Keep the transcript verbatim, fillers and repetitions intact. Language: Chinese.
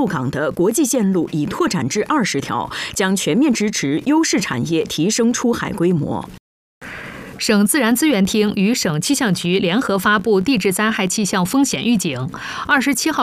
入港的国际线路已拓展至二十条，将全面支持优势产业提升出海规模。 省自然资源厅与省气象局联合发布地质灾害气象风险预警，二十七号